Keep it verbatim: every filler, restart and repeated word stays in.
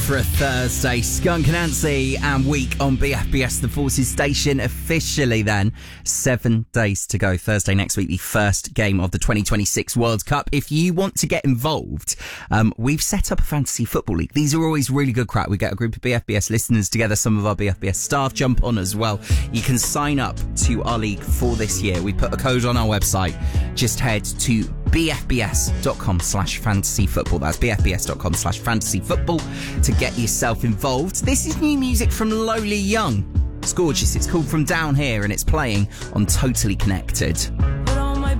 for a Thursday. Skunk Anansi and Week on B F B S, the Forces station. Officially then, seven days to go. Thursday next week, the first game of the twenty twenty-six World Cup. If you want to get involved, um, we've set up a fantasy football league. These are always really good crack. We get a group of B F B S listeners together. Some of our B F B S staff jump on as well. You can sign up to our league for this year. We put a code on our website. Just head to bfbs.com slash fantasy football. That's bfbs.com slash fantasy football to get yourself involved. This is new music from Lowly Young. It's gorgeous. It's called From Down Here and it's playing on Totally Connected.